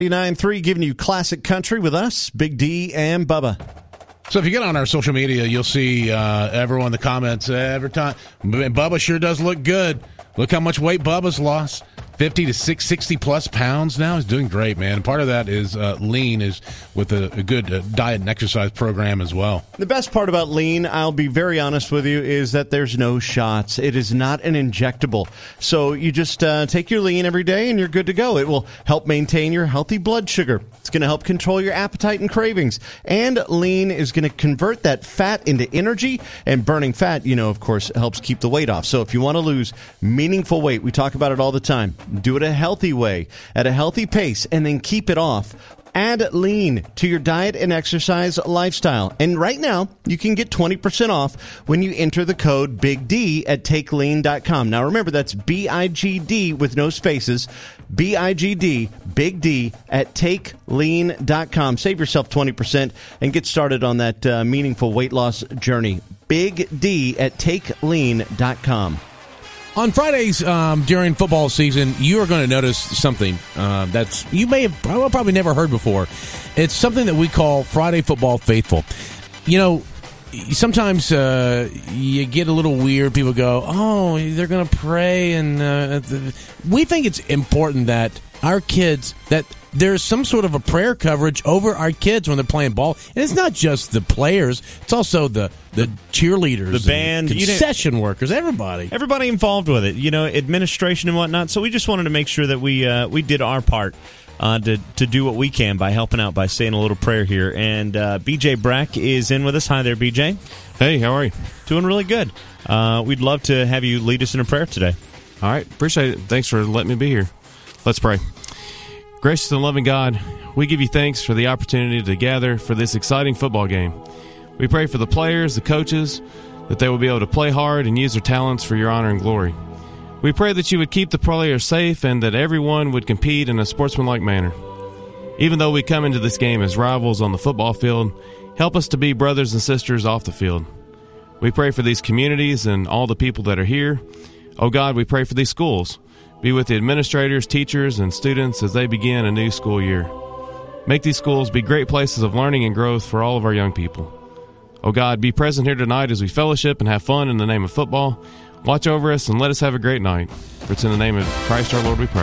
99.3 giving you classic country with us, Big D and Bubba. So if you get on our social media, you'll see everyone in the comments every time. Bubba sure does look good. Look how much weight Bubba's lost. 50 to 60-plus pounds now. He's doing great, man. And part of that is Lean is with a good diet and exercise program as well. The best part about Lean, I'll be very honest with you, is that there's no shots. It is not an injectable. So you just take your Lean every day and you're good to go. It will help maintain your healthy blood sugar. It's going to help control your appetite and cravings. And Lean is going to convert that fat into energy. And burning fat, of course, helps keep the weight off. So if you want to lose meaningful weight, we talk about it all the time. Do it a healthy way, at a healthy pace, and then keep it off. Add Lean to your diet and exercise lifestyle. And right now, you can get 20% off when you enter the code BIGD at TakeLean.com. Now remember, that's BIGD with no spaces. BIGD, Big D, at TakeLean.com. Save yourself 20% and get started on that meaningful weight loss journey. Big D at TakeLean.com. On Fridays during football season, you are going to notice something that's you may have probably never heard before. It's something that we call Friday Football Faithful. Sometimes you get a little weird. People go, "Oh, they're going to pray," and we think it's important that our kids that there's some sort of a prayer coverage over our kids when they're playing ball. And it's not just the players. It's also the cheerleaders, the band, concession workers, everybody involved with it, administration and whatnot. So we just wanted to make sure that we did our part to do what we can by helping out, by saying a little prayer here. And BJ Brack is in with us. Hi there, BJ. Hey, how are you? Doing really good. We'd love to have you lead us in a prayer today. All right, appreciate it. Thanks for letting me be here. Let's pray. Gracious and loving God, we give you thanks for the opportunity to gather for this exciting football game. We pray for the players, the coaches, that they will be able to play hard and use their talents for your honor and glory. We pray that you would keep the players safe and that everyone would compete in a sportsmanlike manner. Even though we come into this game as rivals on the football field, help us to be brothers and sisters off the field. We pray for these communities and all the people that are here. Oh God, we pray for these schools. Be with the administrators, teachers, and students as they begin a new school year. Make these schools be great places of learning and growth for all of our young people. Oh God, be present here tonight as we fellowship and have fun in the name of football. Watch over us and let us have a great night. For it's in the name of Christ our Lord we pray.